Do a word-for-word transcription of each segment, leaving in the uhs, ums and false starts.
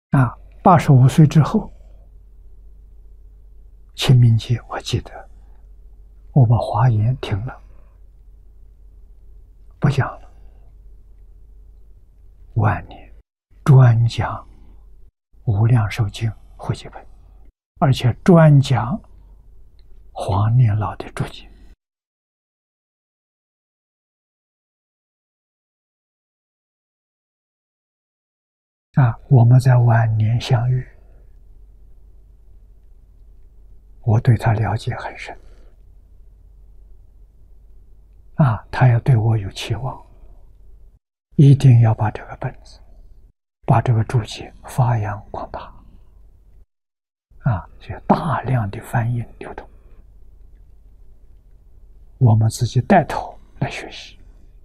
啊，八十五岁之后，清明节我记得我把华严停了，不讲了，晚年专讲无量寿经汇集本，而且专讲黄念老的注解。啊，我们在晚年相遇，我对他了解很深。啊，他要对我有期望，一定要把这个本子，把这个注解发扬光大。啊，所以大量的翻译流通，我们自己带头来学习，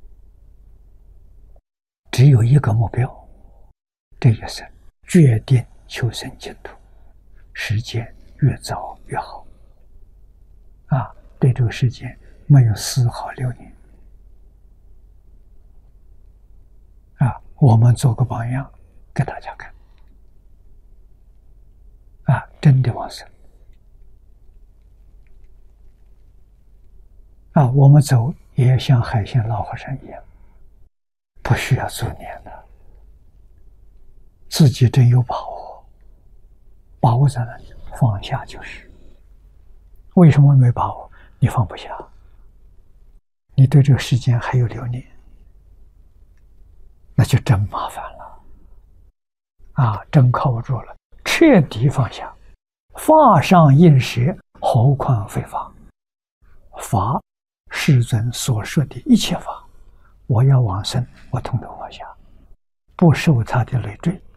只有一个目标。这一生决定求生净土，时间越早越好。啊，对这个世界没有丝毫留念。啊，我们做个榜样给大家看。啊，真的往生。啊，我们走也像海鲜老和尚一样，不需要助念的。自己真有把握，把握在哪里？放下就是。为什么没把握？你放不下，你对这个世间还有留念，那就真麻烦了。啊，真靠不住了，彻底放下。法上应舍，何况非法？法，世尊所说的一切法，我要往生，我统统放下，不受他的累赘。